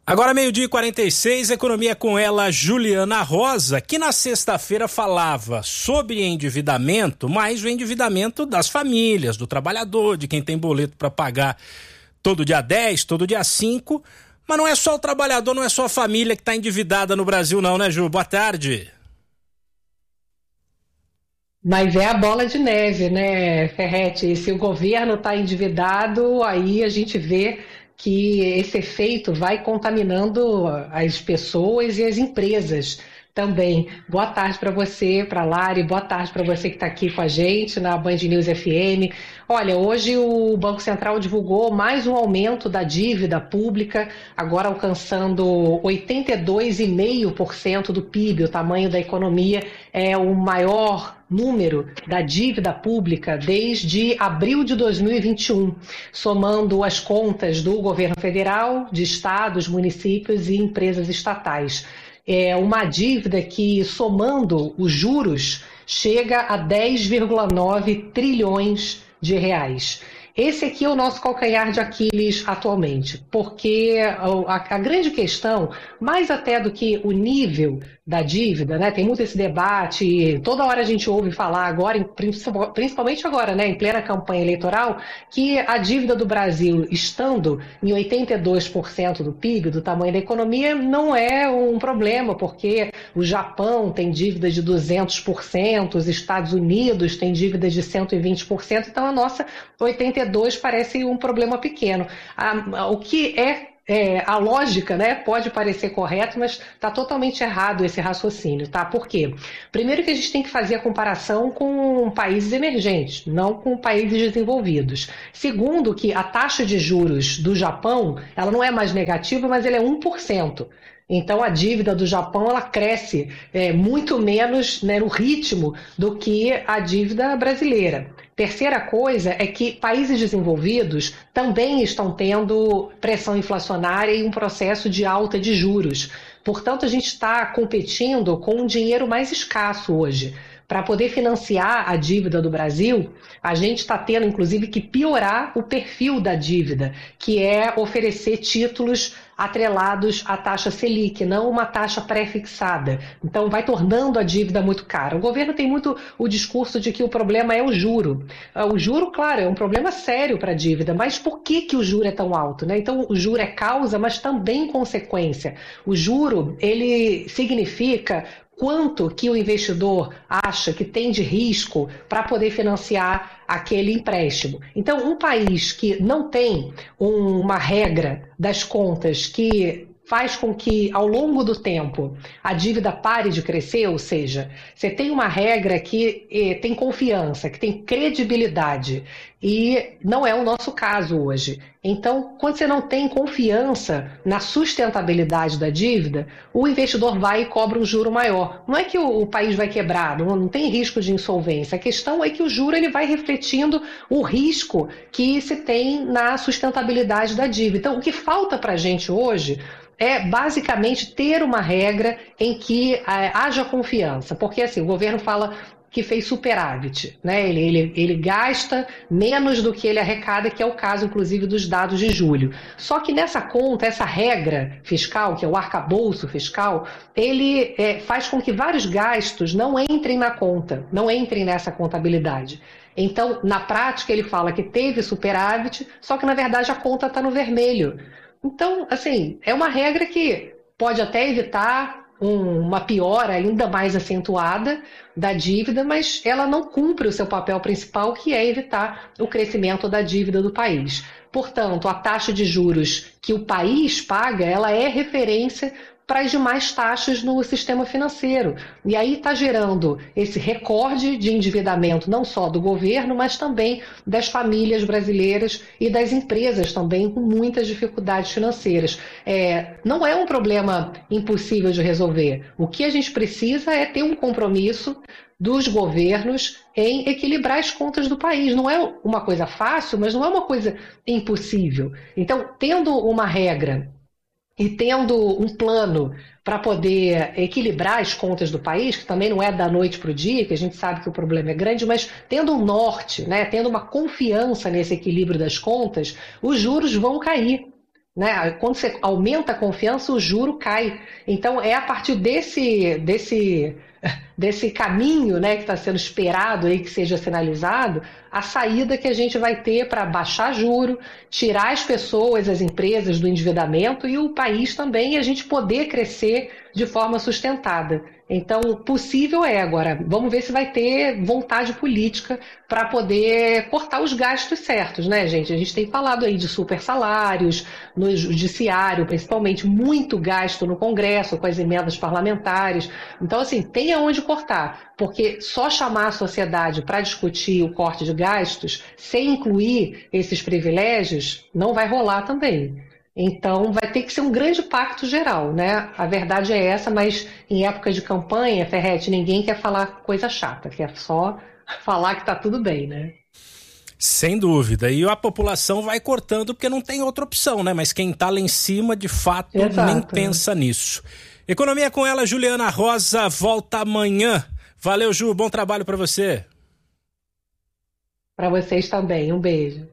Agora 12h46, economia com ela, Juliana Rosa, que na sexta-feira falava sobre endividamento, mas o endividamento das famílias, do trabalhador, de quem tem boleto para pagar todo dia 10, todo dia 5, mas não é só o trabalhador, não é só a família que está endividada no Brasil não, né, Ju? Boa tarde. Mas é a bola de neve, né, Ferretti? Se o governo está endividado, aí a gente vê que esse efeito vai contaminando as pessoas e as empresas também. Boa tarde para você, para a Lari, boa tarde para você que está aqui com a gente na Band News FM. Olha, hoje o Banco Central divulgou mais um aumento da dívida pública, agora alcançando 82,5% do PIB, o tamanho da economia. É o maior número da dívida pública desde abril de 2021, somando as contas do governo federal, de estados, municípios e empresas estatais. É uma dívida que, somando os juros, chega a 10,9 trilhões de reais. Esse aqui é o nosso calcanhar de Aquiles atualmente, porque a grande questão, mais até do que o nível da dívida, né? Tem muito esse debate, toda hora a gente ouve falar agora, principalmente agora, né, em plena campanha eleitoral, que a dívida do Brasil, estando em 82% do PIB, do tamanho da economia, não é um problema, porque o Japão tem dívida de 200%, os Estados Unidos têm dívida de 120%, então a nossa 82% parece um problema pequeno. O que a lógica, né, pode parecer correto, mas está totalmente errado esse raciocínio, tá? Por quê? Primeiro que a gente tem que fazer a comparação com países emergentes, não com países desenvolvidos. Segundo que a taxa de juros do Japão, ela não é mais negativa, mas ela é 1%. Então a dívida do Japão ela cresce muito menos, né, no ritmo do que a dívida brasileira. Terceira coisa é que países desenvolvidos também estão tendo pressão inflacionária e um processo de alta de juros. Portanto, a gente está competindo com um dinheiro mais escasso hoje. Para poder financiar a dívida do Brasil, a gente está tendo, inclusive, que piorar o perfil da dívida, que é oferecer títulos atrelados à taxa Selic, não uma taxa pré-fixada. Então, vai tornando a dívida muito cara. O governo tem muito o discurso de que o problema é o juro. O juro, claro, é um problema sério para a dívida, mas por que o juro é tão alto, né? Então, o juro é causa, mas também consequência. O juro, ele significa quanto que o investidor acha que tem de risco para poder financiar aquele empréstimo. Então, um país que não tem uma regra das contas que faz com que, ao longo do tempo, a dívida pare de crescer, ou seja, você tem uma regra que tem confiança, que tem credibilidade, e não é o nosso caso hoje. Então, quando você não tem confiança na sustentabilidade da dívida, o investidor vai e cobra um juro maior. Não é que o país vai quebrar, não tem risco de insolvência. A questão é que o juro ele vai refletindo o risco que se tem na sustentabilidade da dívida. Então, o que falta para a gente hoje é basicamente ter uma regra em que haja confiança, porque assim, o governo fala que fez superávit, né? Ele gasta menos do que ele arrecada, que é o caso, inclusive, dos dados de julho. Só que nessa conta, essa regra fiscal, que é o arcabouço fiscal, ele faz com que vários gastos não entrem na conta, não entrem nessa contabilidade. Então, na prática, ele fala que teve superávit, só que, na verdade, a conta está no vermelho. Então, assim, é uma regra que pode até evitar uma piora ainda mais acentuada da dívida, mas ela não cumpre o seu papel principal, que é evitar o crescimento da dívida do país. Portanto, a taxa de juros que o país paga, ela é referência para as demais taxas no sistema financeiro. E aí está gerando esse recorde de endividamento, não só do governo, mas também das famílias brasileiras e das empresas também, com muitas dificuldades financeiras. Não é um problema impossível de resolver. O que a gente precisa é ter um compromisso dos governos em equilibrar as contas do país. Não é uma coisa fácil, mas não é uma coisa impossível. Então, tendo uma regra e tendo um plano para poder equilibrar as contas do país, que também não é da noite para o dia, que a gente sabe que o problema é grande, mas tendo um norte, né, tendo uma confiança nesse equilíbrio das contas, os juros vão cair. né? Quando você aumenta a confiança, o juro cai. Então, é a partir desse caminho, né, que está sendo esperado aí que seja sinalizado, a saída que a gente vai ter para baixar juro, tirar as pessoas, as empresas do endividamento e o país também, e a gente poder crescer de forma sustentada. Então, possível é agora. Vamos ver se vai ter vontade política para poder cortar os gastos certos, né, gente? A gente tem falado aí de super salários, no judiciário, principalmente, muito gasto no Congresso, com as emendas parlamentares. Então, assim, tem aonde cortar, porque só chamar a sociedade para discutir o corte de gastos, sem incluir esses privilégios, não vai rolar também. Então, vai ter que ser um grande pacto geral, né? A verdade é essa, mas em época de campanha, Ferretti, ninguém quer falar coisa chata, quer só falar que tá tudo bem, né? Sem dúvida. E a população vai cortando porque não tem outra opção, né? Mas quem tá lá em cima, de fato, Exato, nem pensa nisso. Economia com ela, Juliana Rosa, volta amanhã. Valeu, Ju, bom trabalho para você. Para vocês também, um beijo.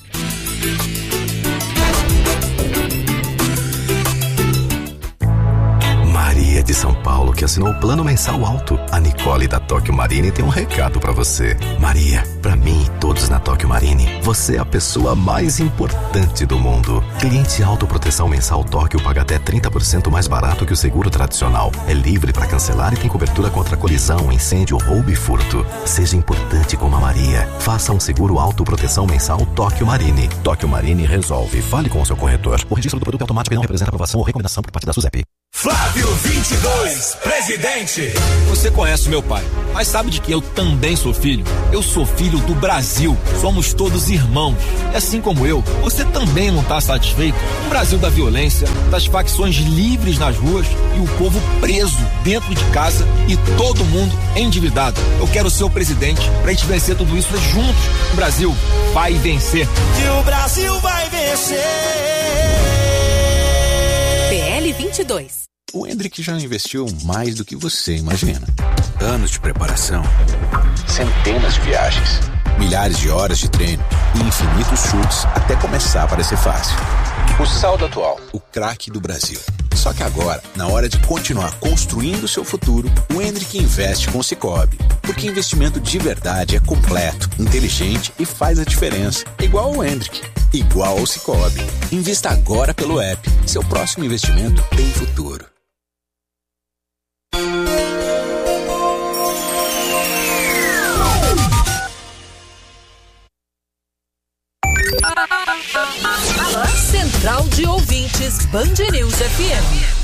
Maria de São Paulo, que assinou o Plano Mensal Alto. A Nicole da Tóquio Marine tem um recado pra você. Maria, pra mim e todos na Tóquio Marine, você é a pessoa mais importante do mundo. Cliente Autoproteção Mensal Tóquio paga até 30% mais barato que o seguro tradicional. É livre pra cancelar e tem cobertura contra colisão, incêndio, roubo e furto. Seja importante como a Maria. Faça um seguro Autoproteção Mensal Tóquio Marine. Tóquio Marine resolve. Fale com o seu corretor. O registro do produto é automático e não representa aprovação ou recomendação por parte da SUSEP. Flávio 22, presidente. Você conhece meu pai, mas sabe de que eu também sou filho? Eu sou filho do Brasil. Somos todos irmãos. E assim como eu, você também não está satisfeito? Um Brasil da violência, das facções livres nas ruas e o povo preso dentro de casa e todo mundo endividado. Eu quero ser o presidente pra gente vencer tudo isso juntos. O Brasil vai vencer. E o Brasil vai vencer. PL 22. O Hendrick já investiu mais do que você imagina. Anos de preparação, centenas de viagens, milhares de horas de treino e infinitos chutes até começar a parecer fácil. O saldo atual, o craque do Brasil. Só que agora, na hora de continuar construindo seu futuro, o Hendrick investe com o Sicoob. Porque investimento de verdade é completo, inteligente e faz a diferença. Igual ao Hendrick, igual ao Sicoob. Invista agora pelo app. Seu próximo investimento tem futuro. Central de Ouvintes, Band News FM.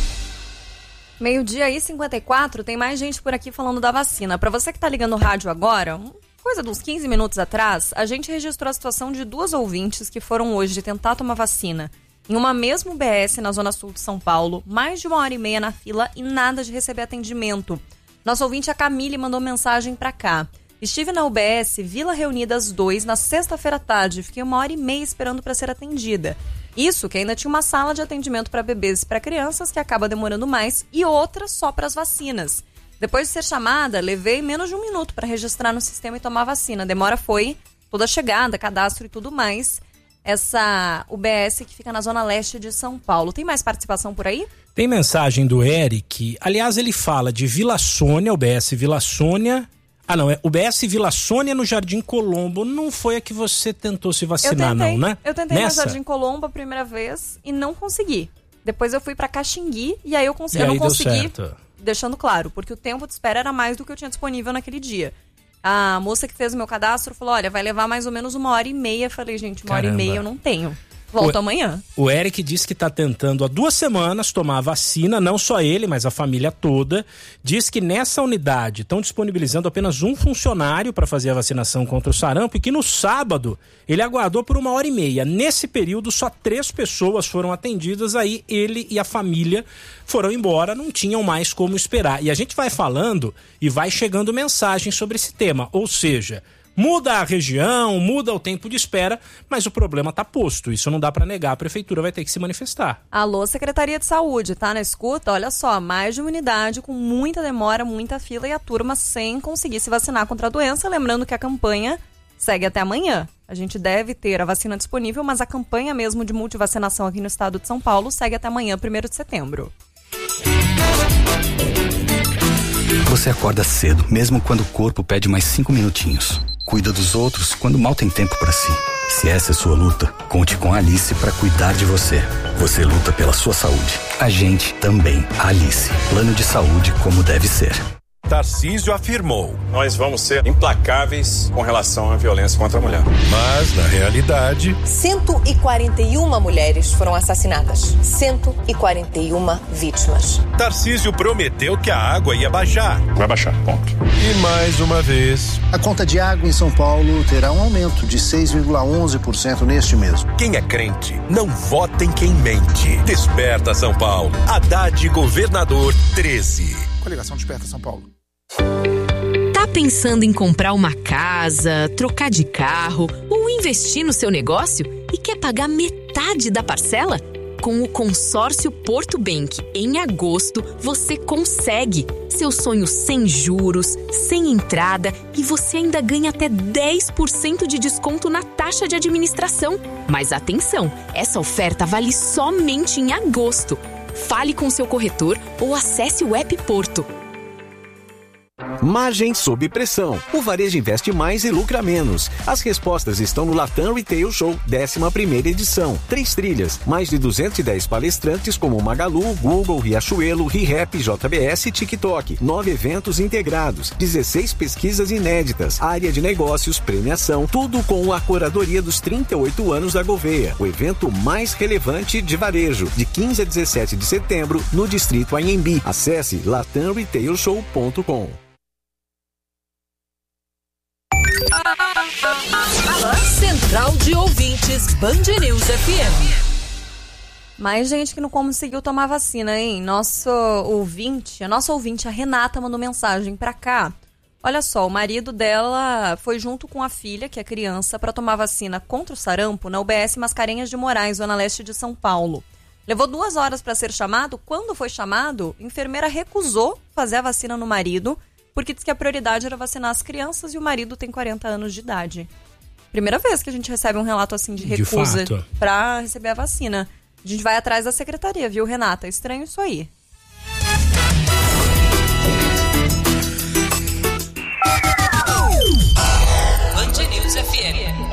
Meio-dia e 54, tem mais gente por aqui falando da vacina. Para você que tá ligando o rádio agora, coisa de uns 15 minutos atrás, a gente registrou a situação de 2 ouvintes que foram hoje tentar tomar vacina em uma mesma UBS na zona sul de São Paulo, mais de 1h30 na fila e nada de receber atendimento. Nosso ouvinte, a Camille, mandou mensagem para cá. Estive na UBS Vila Reunidas 2 na sexta-feira à tarde. Fiquei 1h30 esperando para ser atendida. Isso que ainda tinha uma sala de atendimento para bebês e para crianças que acaba demorando mais e outra só para as vacinas. Depois de ser chamada, levei menos de 1 minuto para registrar no sistema e tomar a vacina. A demora foi toda a chegada, cadastro e tudo mais. Essa UBS que fica na zona leste de São Paulo. Tem mais participação por aí? Tem mensagem do Eric. Aliás, ele fala de Vila Sônia, UBS Vila Sônia. Ah, não, é UBS Vila Sônia no Jardim Colombo. Não foi a que você tentou se vacinar, não, né? Eu tentei no Jardim Colombo a primeira vez e não consegui. Depois eu fui pra Caxingui e aí eu não consegui, deixando claro, porque o tempo de espera era mais do que eu tinha disponível naquele dia. A moça que fez o meu cadastro falou, olha, vai levar mais ou menos 1h30. Falei, gente, 1h30 eu não tenho. Volto amanhã. O Eric disse que está tentando há 2 semanas tomar a vacina, não só ele, mas a família toda. Diz que nessa unidade estão disponibilizando apenas um funcionário para fazer a vacinação contra o sarampo e que no sábado ele aguardou por 1h30. Nesse período, só 3 pessoas foram atendidas, aí ele e a família foram embora, não tinham mais como esperar. E a gente vai falando e vai chegando mensagem sobre esse tema, ou seja, muda a região, muda o tempo de espera, mas o problema está posto. Isso não dá para negar, a prefeitura vai ter que se manifestar. Alô, Secretaria de Saúde, tá na escuta? Olha só, mais de uma unidade com muita demora, muita fila e a turma sem conseguir se vacinar contra a doença. Lembrando que a campanha segue até amanhã. A gente deve ter a vacina disponível, mas a campanha mesmo de multivacinação aqui no estado de São Paulo segue até amanhã, 1º de setembro. Você acorda cedo, mesmo quando o corpo pede mais 5 minutinhos. Cuida dos outros quando mal tem tempo para si. Se essa é sua luta, conte com a Alice para cuidar de você. Você luta pela sua saúde. A gente também. A Alice. Plano de saúde como deve ser. Tarcísio afirmou: nós vamos ser implacáveis com relação à violência contra a mulher. Mas, na realidade, 141 mulheres foram assassinadas. 141 vítimas. Tarcísio prometeu que a água ia baixar. Vai baixar, ponto. E mais uma vez, a conta de água em São Paulo terá um aumento de 6,11% neste mês. Quem é crente, não vota em quem mente. Desperta São Paulo. Haddad, governador 13. Coligação Desperta São Paulo. Tá pensando em comprar uma casa, trocar de carro ou investir no seu negócio e quer pagar metade da parcela? Com o consórcio Porto Bank, em agosto, você consegue. Seu sonho sem juros, sem entrada e você ainda ganha até 10% de desconto na taxa de administração. Mas atenção, essa oferta vale somente em agosto. Fale com seu corretor ou acesse o app Porto. Margem sob pressão. O varejo investe mais e lucra menos. As respostas estão no Latam Retail Show, 11ª edição. 3 trilhas, mais de 210 palestrantes como Magalu, Google, Riachuelo, ReHap, JBS e TikTok. 9 eventos integrados, 16 pesquisas inéditas, área de negócios, premiação, tudo com a curadoria dos 38 anos da Gouveia. O evento mais relevante de varejo, de 15 a 17 de setembro, no Distrito Anhembi. Acesse latamretailshow.com. Central de Ouvintes Band News FM. Mais gente que não conseguiu tomar vacina, hein? A nossa ouvinte, a Renata, mandou mensagem pra cá. Olha só, o marido dela foi junto com a filha, que é criança, pra tomar vacina contra o sarampo na UBS Mascarenhas de Moraes, zona leste de São Paulo. Levou 2 horas pra ser chamado. Quando foi chamado, a enfermeira recusou fazer a vacina no marido, porque diz que a prioridade era vacinar as crianças e o marido tem 40 anos de idade. Primeira vez que a gente recebe um relato assim de recusa pra receber a vacina. A gente vai atrás da secretaria, viu, Renata? Estranho isso aí. Band News FM.